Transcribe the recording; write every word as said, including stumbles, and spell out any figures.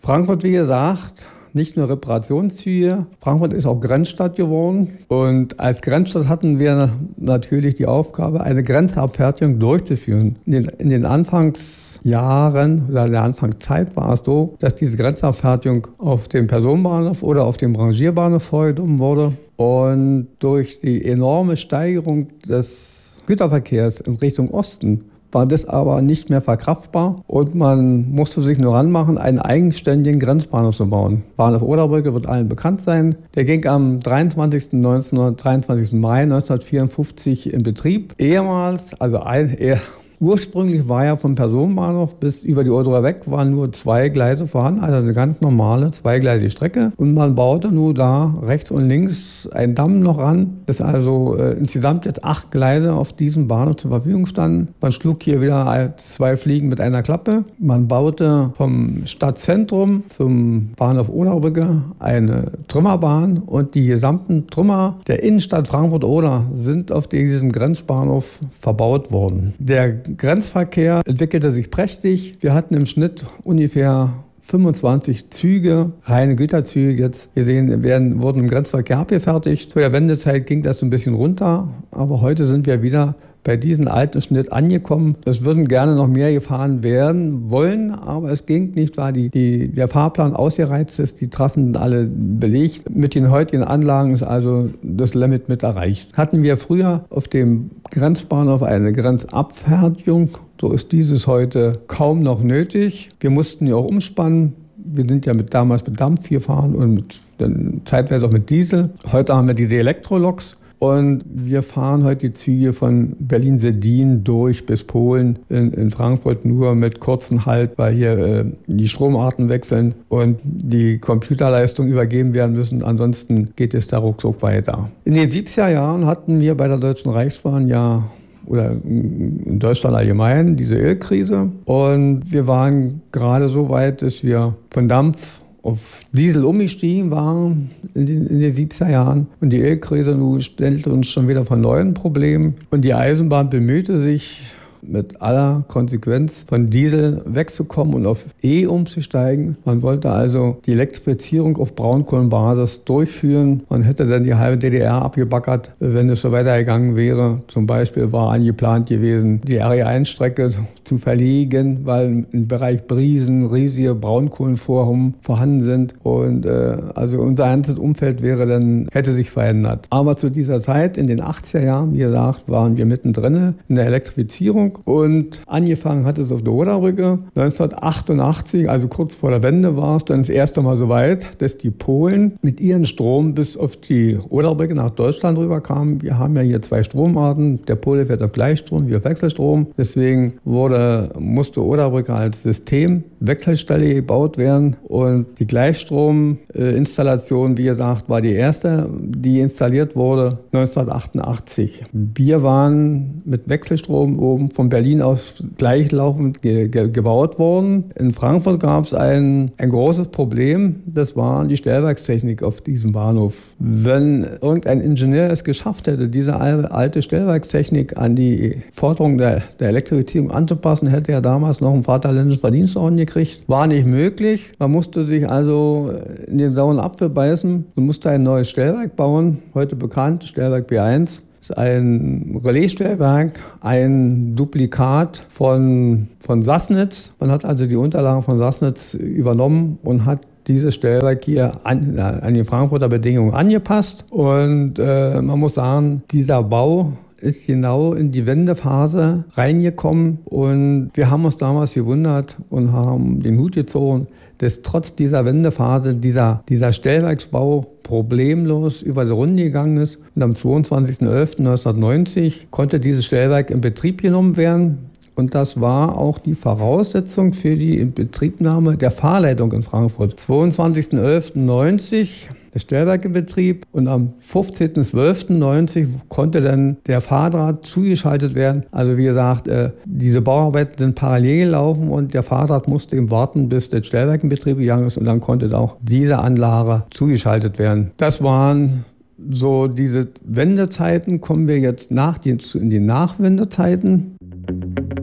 Frankfurt, wie gesagt, nicht nur Reparationsziele. Frankfurt ist auch Grenzstadt geworden. Und als Grenzstadt hatten wir natürlich die Aufgabe, eine Grenzabfertigung durchzuführen. In den, in den Anfangsjahren oder in der Anfangszeit war es so, dass diese Grenzabfertigung auf dem Personenbahnhof oder auf dem Rangierbahnhof vorgenommen wurde. Und durch die enorme Steigerung des Güterverkehrs in Richtung Osten war das aber nicht mehr verkraftbar und man musste sich nur ranmachen, einen eigenständigen Grenzbahnhof zu bauen. Bahnhof Oderbrücke wird allen bekannt sein. Der ging am dreiundzwanzigsten Mai neunzehnhundertvierundfünfzig in Betrieb. Ehemals, also ein, eher, ursprünglich war ja vom Personenbahnhof bis über die Oder weg waren nur zwei Gleise vorhanden, also eine ganz normale zweigleisige Strecke. Und man baute nur da rechts und links einen Damm noch ran, dass also äh, insgesamt jetzt acht Gleise auf diesem Bahnhof zur Verfügung standen. Man schlug hier wieder zwei Fliegen mit einer Klappe. Man baute vom Stadtzentrum zum Bahnhof Oderbrücke eine Trümmerbahn und die gesamten Trümmer der Innenstadt Frankfurt-Oder sind auf diesem Grenzbahnhof verbaut worden. Der Grenzverkehr entwickelte sich prächtig. Wir hatten im Schnitt ungefähr fünfundzwanzig Züge, reine Güterzüge jetzt gesehen, werden, wurden im Grenzverkehr abgefertigt. Zu der Wendezeit ging das so ein bisschen runter, aber heute sind wir wieder bei diesem alten Schnitt angekommen. Es würden gerne noch mehr gefahren werden wollen, aber es ging nicht, weil die, die, der Fahrplan ausgereizt ist, die Trassen sind alle belegt. Mit den heutigen Anlagen ist also das Limit mit erreicht. Hatten wir früher auf dem Grenzbahnhof eine Grenzabfertigung, so ist dieses heute kaum noch nötig. Wir mussten ja auch umspannen. Wir sind ja mit, damals mit Dampf gefahren und mit, dann zeitweise auch mit Diesel. Heute haben wir diese Elektroloks. Und wir fahren heute die Züge von Berlin-Seldin durch bis Polen in, in Frankfurt nur mit kurzen Halt, weil hier äh, die Stromarten wechseln und die Computerleistungen übergeben werden müssen. Ansonsten geht es da ruckzuck weiter. In den siebziger Jahren hatten wir bei der Deutschen Reichsbahn ja oder in Deutschland allgemein diese Ölkrise. Und wir waren gerade so weit, dass wir von Dampf auf Diesel umgestiegen waren in den, in den siebziger Jahren. Und die Ölkrise nun stellte uns schon wieder vor neuen Problemen. Und die Eisenbahn bemühte sich, mit aller Konsequenz von Diesel wegzukommen und auf E umzusteigen. Man wollte also die Elektrifizierung auf Braunkohlenbasis durchführen. Man hätte dann die halbe D D R abgebaggert, wenn es so weitergegangen wäre. Zum Beispiel war angeplant gewesen, die R E eins Strecke zu verlegen, weil im Bereich Briesen riesige Braunkohlenvorkommen vorhanden sind. Und äh, also unser ganzes Umfeld wäre dann, hätte sich verändert. Aber zu dieser Zeit, in den achtziger Jahren, wie gesagt, waren wir mittendrin in der Elektrifizierung. Und angefangen hat es auf der Oderbrücke. neunzehnhundertachtundachtzig, also kurz vor der Wende, war es dann das erste Mal so weit, dass die Polen mit ihrem Strom bis auf die Oderbrücke nach Deutschland rüberkamen. Wir haben ja hier zwei Stromarten. Der Pole fährt auf Gleichstrom, wir auf Wechselstrom. Deswegen wurde, musste Oderbrücke als Systemwechselstelle gebaut werden. Und die Gleichstrominstallation, wie gesagt, war die erste, die installiert wurde neunzehnhundertachtundachtzig. Wir waren mit Wechselstrom oben von Berlin aus gleichlaufend ge- ge- gebaut worden. In Frankfurt gab es ein, ein großes Problem, das war die Stellwerkstechnik auf diesem Bahnhof. Wenn irgendein Ingenieur es geschafft hätte, diese alte Stellwerkstechnik an die Forderung der, der Elektrifizierung anzupassen, hätte er damals noch einen vaterländischen Verdienstorden gekriegt. War nicht möglich. Man musste sich also in den sauren Apfel beißen und musste ein neues Stellwerk bauen, heute bekannt, Stellwerk B eins. Das ist ein Relaisstellwerk, ein Duplikat von, von Sassnitz. Man hat also die Unterlagen von Sassnitz übernommen und hat dieses Stellwerk hier an, an die Frankfurter Bedingungen angepasst. Und äh, man muss sagen, dieser Bau ist genau in die Wendephase reingekommen. Und wir haben uns damals gewundert und haben den Hut gezogen, dass trotz dieser Wendephase dieser, dieser Stellwerksbau problemlos über die Runde gegangen ist. Und am zweiundzwanzigsten elften neunzehnhundertneunzig konnte dieses Stellwerk in Betrieb genommen werden. Und das war auch die Voraussetzung für die Inbetriebnahme der Fahrleitung in Frankfurt. zweiundzwanzigsten elften neunzig das Stellwerk in Betrieb und am fünfzehnten zwölften neunzig konnte dann der Fahrdraht zugeschaltet werden. Also wie gesagt, äh, diese Bauarbeiten sind parallel gelaufen und der Fahrdraht musste eben warten, bis das Stellwerk in Betrieb gegangen ist und dann konnte auch diese Anlage zugeschaltet werden. Das waren so diese Wendezeiten. Kommen wir jetzt nach den, in die Nachwendezeiten.